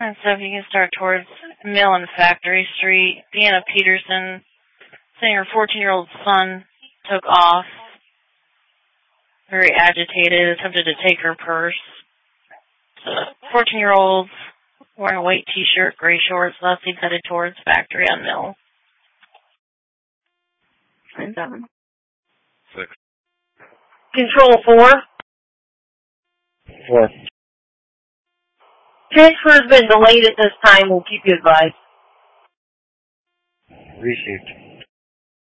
And so if you can start towards Mill and Factory Street, Deanna Peterson, saying her 14-year-old son took off, very agitated, attempted to take her purse. 14-year-old wearing a white t-shirt, gray shorts, last seat headed towards Factory on Mill. 7. 6. Control 4. 4. Transfer has been delayed at this time. We'll keep you advised. Received.